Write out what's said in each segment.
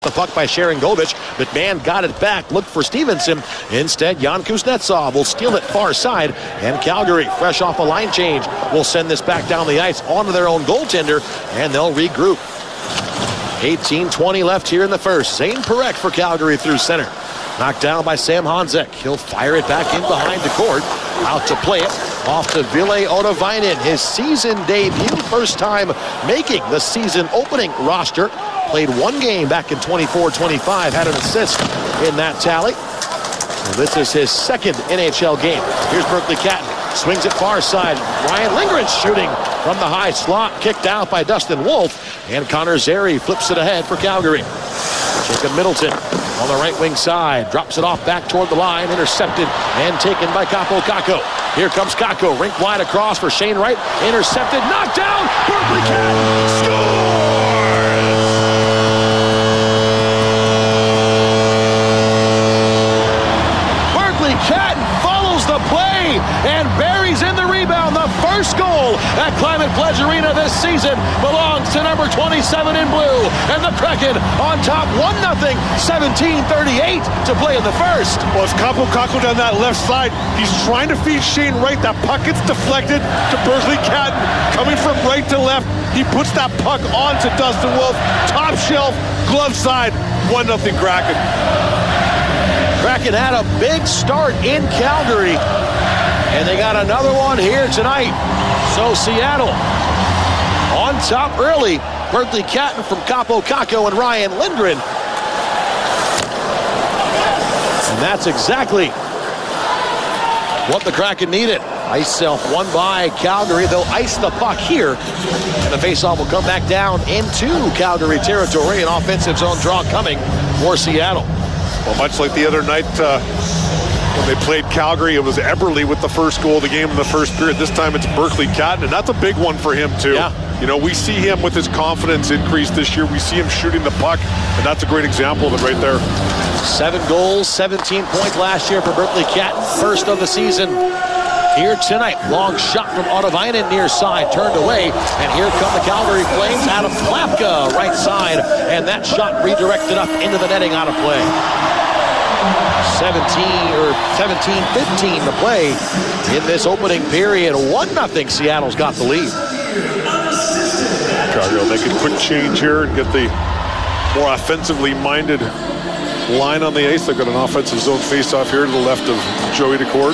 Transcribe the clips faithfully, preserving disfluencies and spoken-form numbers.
The puck by Sharangovich. McMahon got it back, looked for Stevenson. Instead, Jan Kuznetsov will steal it far side. And Calgary, fresh off a line change, will send this back down the ice onto their own goaltender, and they'll regroup. eighteen twenty left here in the first. Zane Parekh for Calgary through center. Knocked down by Sam Honzek. He'll fire it back in behind the court. Out to play it. Off to Ville Odovainen. His season debut. First time making the season opening roster. Played one game back in twenty-four twenty-five. Had an assist in that tally. Well, this is his second N H L game. Here's Berkly Catton. Swings it far side. Ryan Lindgren shooting from the high slot. Kicked out by Dustin Wolf. And Connor Zary flips it ahead for Calgary. Jacob Middleton on the right wing side. Drops it off back toward the line. Intercepted and taken by Kaapo Kakko. Here comes Kakko. Rink wide across for Shane Wright. Intercepted. Knocked down. Berkly Catton scores! Berkly Catton follows the play and buries in the rebound. The first goal at Climate Pledge Arena this season belongs to number twenty-seven in blue. And the Kraken on top one nothing, seventeen thirty-eight to play in the first. Well, it's Kaapo Kakko down that left side. He's trying to feed Shane Wright. That puck gets deflected to Berkly Catton. Coming from right to left, he puts that puck onto Dustin Wolf. Top shelf, glove side, one nothing Kraken. Kraken had a big start in Calgary, and they got another one here tonight. So Seattle on top early. Berkly Catton from Kaapo Kakko and Ryan Lindgren. And that's exactly what the Kraken needed. Ice self won by Calgary. They'll ice the puck here. And the faceoff will come back down into Calgary territory. An offensive zone draw coming for Seattle. Well, much like the other night uh, when they played Calgary, it was Eberle with the first goal of the game in the first period. This time it's Berkly Catton, and that's a big one for him too. Yeah. You know, we see him with his confidence increase this year. We see him shooting the puck, and that's a great example of it right there. Seven goals, seventeen points last year for Berkly Catton. First of the season here tonight. Long shot from Odovainen near side, turned away, and here come the Calgary Flames. Adam Klapka right side, and that shot redirected up into the netting, out of play. seventeen or seventeen fifteen to play in this opening period. one nothing Seattle's got the lead. Calgary will make a quick change here and get the more offensively minded line on the ice. They've got an offensive zone face-off here to the left of Joey Daccord.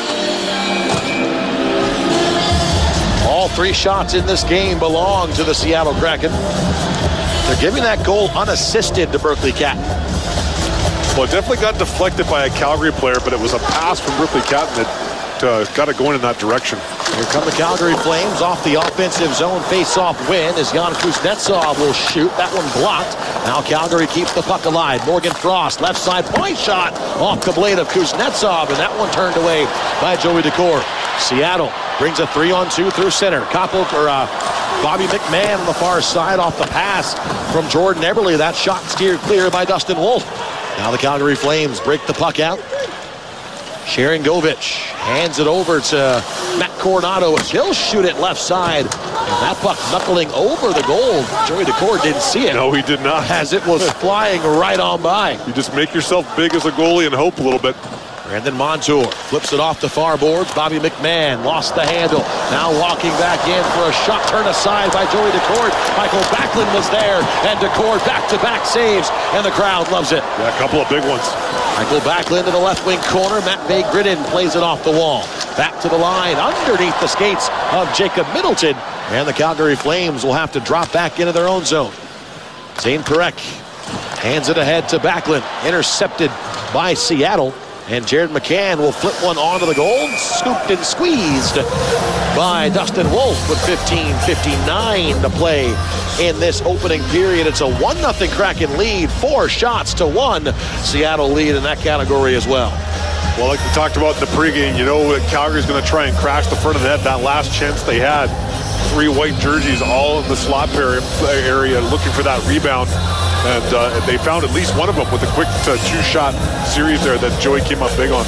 All three shots in this game belong to the Seattle Kraken. They're giving that goal unassisted to Berkly Catton. Well, it definitely got deflected by a Calgary player, but it was a pass from Berkly Catton that uh, got it going in that direction. Here come the Calgary Flames off the offensive zone face-off win as Jan Kuznetsov will shoot. That one blocked. Now Calgary keeps the puck alive. Morgan Frost, left side point shot off the blade of Kuznetsov, and that one turned away by Joey Daccord. Seattle brings a three-on-two through center. Kaapo, or uh, Bobby McMahon on the far side off the pass from Jordan Eberle. That shot steered clear by Dustin Wolf. Now the Calgary Flames break the puck out. Sharangovich hands it over to Matt Coronado. He'll shoot it left side. And that puck knuckling over the goal. Joey Daccord didn't see it. No, he did not. As it was flying right on by. You just make yourself big as a goalie and hope a little bit. Brandon Montour flips it off the far boards. Bobby McMahon lost the handle. Now walking back in for a shot turned aside by Joey Daccord. Michael Backlund was there, and Daccord back-to-back saves, and the crowd loves it. Yeah, a couple of big ones. Michael Backlund to the left wing corner. Matt Bay-Gridden plays it off the wall. Back to the line, underneath the skates of Jacob Middleton, and the Calgary Flames will have to drop back into their own zone. Zane Parekh hands it ahead to Backlund, intercepted by Seattle. And Jared McCann will flip one onto the goal. Scooped and squeezed by Dustin Wolf with fifteen fifty-nine to play in this opening period. It's a one nothing Kraken lead. Four shots to one. Seattle lead in that category as well. Well, like we talked about in the pregame, you know, Calgary's going to try and crash the front of the net. That last chance they had, three white jerseys all in the slot area looking for that rebound. And uh, they found at least one of them with a quick uh, two-shot series there that Joey came up big on.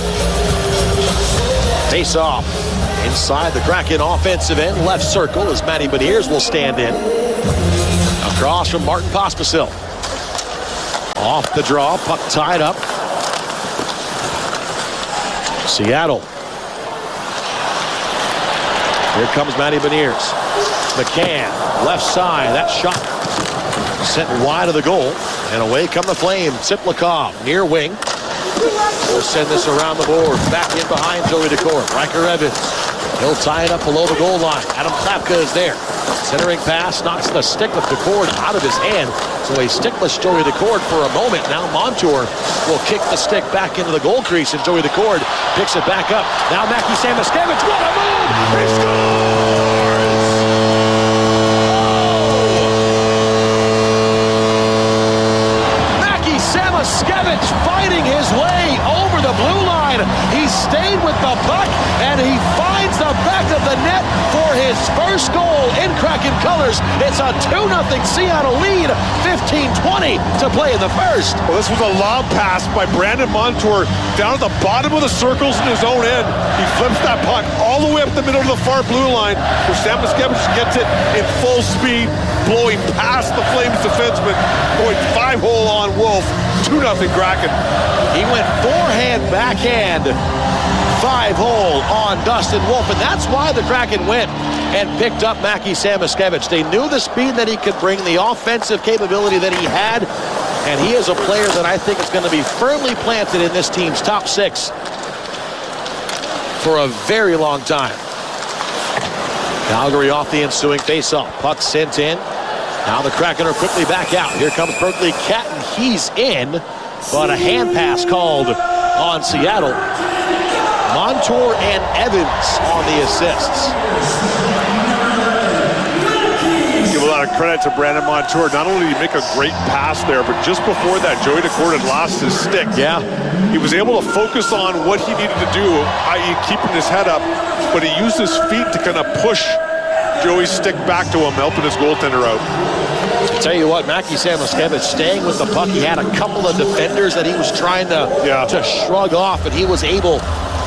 Face off inside the Kraken offensive end, left circle as Matty Beniers will stand in. Across from Martin Pospisil. Off the draw, puck tied up. Seattle. Here comes Matty Beniers. McCann, left side. That shot sent wide of the goal. And away come the Flames. Siplikov, near wing. We'll send this around the board. Back in behind Joey Decord. Riker Evans. He'll tie it up below the goal line. Adam Klapka is there. Centering pass knocks the stick of Decord out of his hand. So a stickless Joey Decord for a moment. Now Montour will kick the stick back into the goal crease, and Joey Decord picks it back up. Now Mackie Samoskevich. What a move! He scores! Oh! Mackie Samoskevich fighting his way over the blue line. He stayed with the puck, and he finds the back of the net for his first goal in Kraken colors. It's a two nothing Seattle lead, fifteen twenty to play in the first. Well, this was a lob pass by Brandon Montour down at the bottom of the circles in his own end. He flips that puck all the way up the middle of the far blue line, where Samoskevich gets it in full speed, blowing past the Flames defenseman, going five-hole on Wolf. two nothing Kraken. He went forehand, backhand, five-hole on Dustin Wolf, and that's why the Kraken went and picked up Mackie Samoskevich. They knew the speed that he could bring, the offensive capability that he had, and he is a player that I think is going to be firmly planted in this team's top six for a very long time. Calgary off the ensuing faceoff. Puck sent in. Now the Kraken are quickly back out. Here comes Berkeley Catton. He's in, but a hand pass called on Seattle. Montour and Evans on the assists. Give a lot of credit to Brandon Montour. Not only did he make a great pass there, but just before that, Joey Decord had lost his stick. Yeah. He was able to focus on what he needed to do, that is keeping his head up, but he used his feet to kind of push Joey's stick back to him, helping his goaltender out. I'll tell you what, Mackie Samoskevich staying with the puck. He had a couple of defenders that he was trying to, yeah. to shrug off, and he was able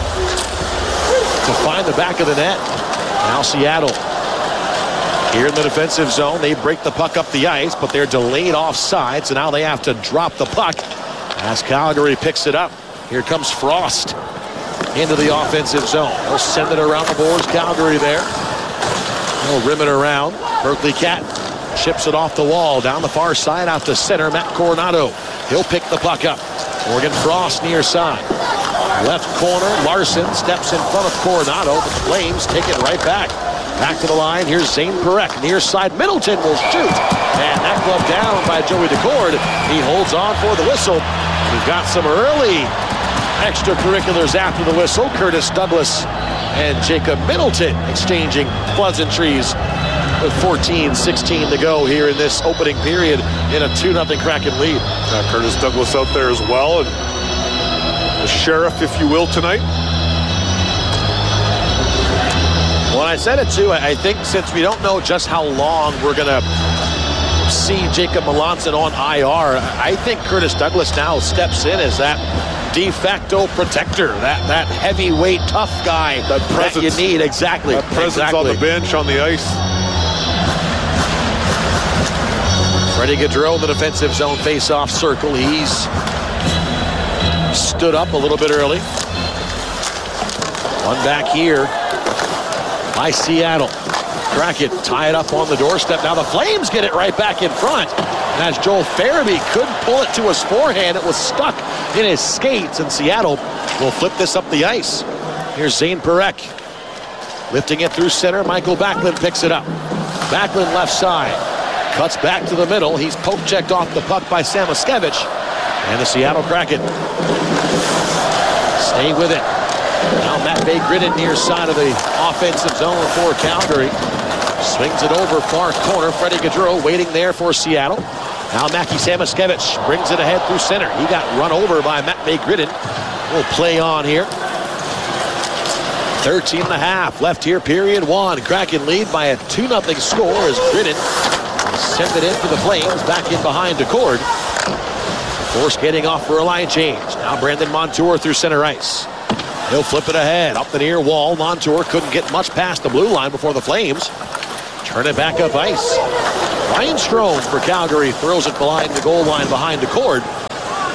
to find the back of the net. Now Seattle here in the defensive zone. They break the puck up the ice, but they're delayed offside, so now they have to drop the puck as Calgary picks it up. Here comes Frost into the offensive zone. He'll send it around the boards. Calgary there. He'll rim it around. Berkeley Catton chips it off the wall, down the far side, out to center. Matt Coronado. He'll pick the puck up. Morgan Frost near side. Left corner, Larson steps in front of Coronado, but the Flames take it right back. Back to the line, here's Zane Perek. Near side, Middleton will shoot. And that glove down by Joey Decord. He holds on for the whistle. We've got some early extracurriculars after the whistle. Curtis Douglas and Jacob Middleton exchanging pleasantries with fourteen sixteen to go here in this opening period in a two nothing Kraken lead. Uh, Curtis Douglas out there as well, and the sheriff, if you will, tonight. Well, I said it too. I think since we don't know just how long we're going to see Jacob Melanson on I R, I think Curtis Douglas now steps in as that de facto protector, that, that heavyweight tough guy that, that you need. Exactly. That presence exactly. on the bench, on the ice. Freddie Gaudreau in the defensive zone face-off circle. He's stood up a little bit early. One back here by Seattle. Kraken tie it up on the doorstep. Now the Flames get it right back in front. And as Joel Farabee couldn't pull it to his forehand, it was stuck in his skates, and Seattle will flip this up the ice. Here's Zane Perek. Lifting it through center. Michael Backlund picks it up. Backlund left side. Cuts back to the middle. He's poke-checked off the puck by Samoskevich. And the Seattle Kraken stay with it. Now Matt Bay gritted near side of the offensive zone for Calgary. Swings it over far corner. Freddie Gaudreau waiting there for Seattle. Now Mackie Samoskevich brings it ahead through center. He got run over by Matt Bay gritted. We'll play on here. thirteen and a half left here, period one. Kraken lead by a two nothing score as Gritton sent it in for the Flames. Back in behind Decord. Force getting off for a line change. Now Brandon Montour through center ice. He'll flip it ahead up the near wall. Montour couldn't get much past the blue line before the Flames turn it back up ice. Ryan Strome for Calgary throws it behind the goal line behind Decord.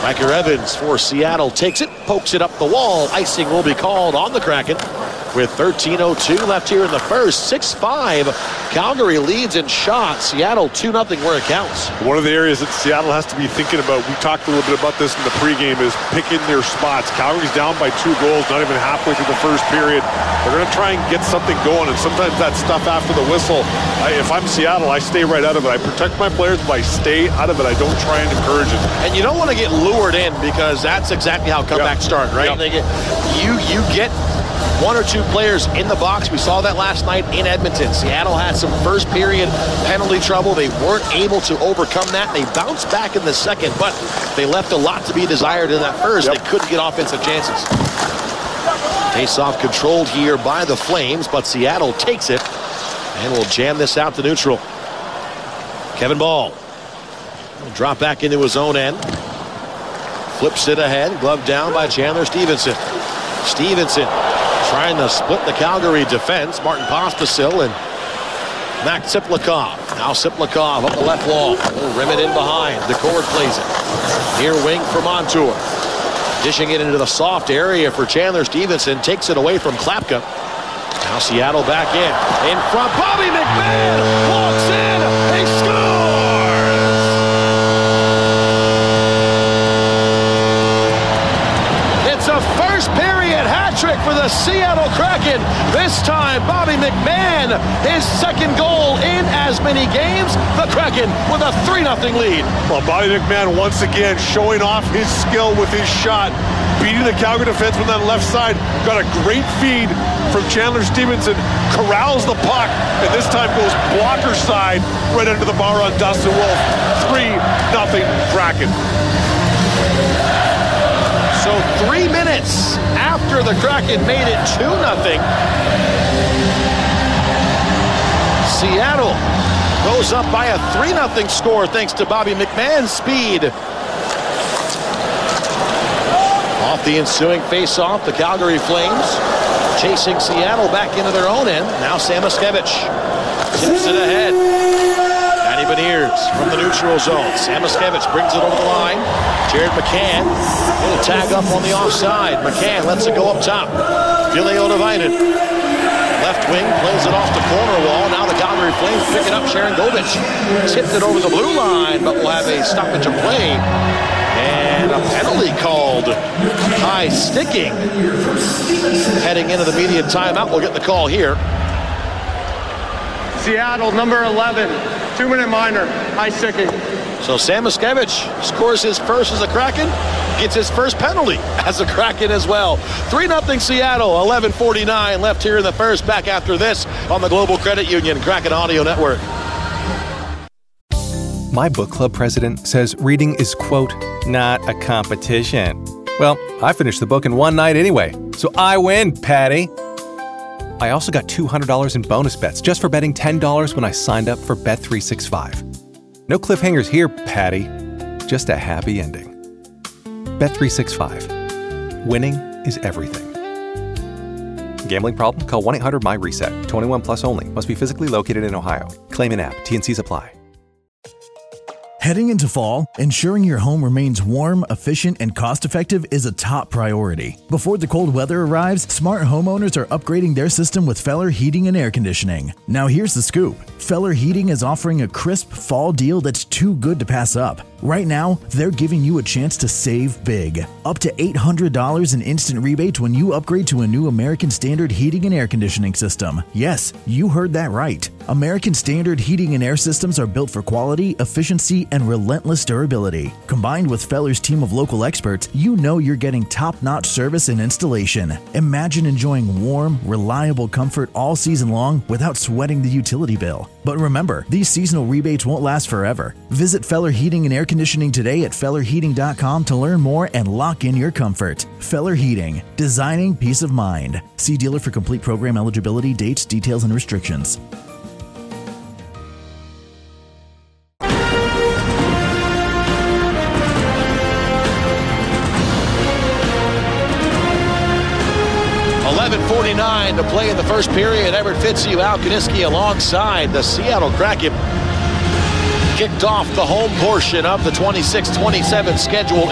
Riker Evans for Seattle takes it, pokes it up the wall. Icing will be called on the Kraken with thirteen oh two left here in the first. six five. Calgary leads in shots. Seattle two nothing where it counts. One of the areas that Seattle has to be thinking about, we talked a little bit about this in the pregame, is picking their spots. Calgary's down by two goals, not even halfway through the first period. They're going to try and get something going, and sometimes that stuff after the whistle, I, if I'm Seattle, I stay right out of it. I protect my players, but I stay out of it. I don't try and encourage it. And you don't want to get lured in, because that's exactly how comebacks Yep. start, right? Yep. They get, you, you get one or two players in the box. We saw that last night in Edmonton. Seattle had some first period penalty trouble. They weren't able to overcome that. They bounced back in the second, but they left a lot to be desired in that first. Yep. They couldn't get offensive chances. Face-off controlled here by the Flames, but Seattle takes it and will jam this out to neutral. Kevin Ball will drop back into his own end. Flips it ahead. Glove down by Chandler Stevenson. Stevenson trying to split the Calgary defense. Martin Pospisil and Max Siplikov. Now Siplikov up the left wall. Oh, rim it in behind. DeCord plays it. Near wing for Montour. Dishing it into the soft area for Chandler Stevenson. Takes it away from Klapka. Now Seattle back in. In front. Bobby McMann walks in. He scores! It's a first period hat trick for the Seattle Kraken. This time, Bobby McMann, his second goal in as many games. The Kraken with a three nothing lead. Well, Bobby McMann once again showing off his skill with his shot. Beating the Calgary defenseman on the left side. Got a great feed from Chandler Stevenson. Corrals the puck, and this time goes blocker side right under the bar on Dustin Wolf. three nothing Kraken. So three minutes after the Kraken made it two nothing, Seattle goes up by a three nothing score thanks to Bobby McMahon's speed. Off the ensuing face-off, the Calgary Flames chasing Seattle back into their own end. Now Samoskevich tips it ahead. Matty Beniers from the neutral zone. Samoskevich brings it over the line. Jared McCann will tag up on the offside. McCann lets it go up top. Ville Odovainen. Left wing plays it off the corner wall. Now the Calgary Flames pick it up. Sharon Govich tipped it over the blue line, but will have a stoppage of play. And a penalty called. High sticking. Heading into the immediate timeout. We'll get the call here. Seattle, number eleven, two-minute minor, high sticking. So Samoskevich scores his first as a Kraken, gets his first penalty as a Kraken as well. three nothing Seattle, eleven forty-nine left here in the first. Back after this on the Global Credit Union Kraken Audio Network. My book club president says reading is, quote, not a competition. Well, I finished the book in one night anyway, so I win, Patty. I also got two hundred dollars in bonus bets just for betting ten dollars when I signed up for Bet three sixty-five. No cliffhangers here, Patty. Just a happy ending. Bet three sixty-five. Winning is everything. Gambling problem? Call one eight hundred M Y reset. twenty-one plus only. Must be physically located in Ohio. Claim in app. T and Cs apply. Heading into fall, ensuring your home remains warm, efficient, and cost-effective is a top priority. Before the cold weather arrives, smart homeowners are upgrading their system with Feller Heating and Air Conditioning. Now here's the scoop. Feller Heating is offering a crisp fall deal that's too good to pass up. Right now, they're giving you a chance to save big. Up to eight hundred dollars in instant rebates when you upgrade to a new American Standard heating and air conditioning system. Yes, you heard that right. American Standard heating and air systems are built for quality, efficiency, and relentless durability. Combined with Feller's team of local experts, you know you're getting top-notch service and installation. Imagine enjoying warm, reliable comfort all season long without sweating the utility bill. But remember, these seasonal rebates won't last forever. Visit Feller Heating and Air Conditioning today at feller heating dot com to learn more and lock in your comfort. Feller Heating, designing peace of mind. See dealer for complete program eligibility, dates, details, and restrictions. eleven forty-nine to play in the first period. Everett Fitzhugh, Al Kaniski alongside the Seattle Kraken. Kicked off the home portion of the twenty-six twenty-seven schedule